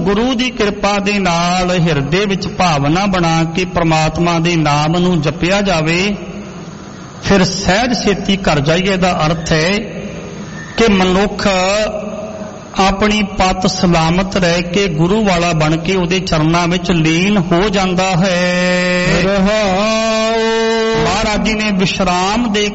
गुरु दी कृपा दे नाल हिरदे विच भावना बना के परमात्मा दे नाम नूं जपिया जावे, फिर सहज छेती घर जाइए दा अर्थ है कि मनुख अपनी पत सलामत रह के गुरु वाला बन के उहदे चरनां विच लीन हो जांदा है। महाराज जी ने विश्राम दे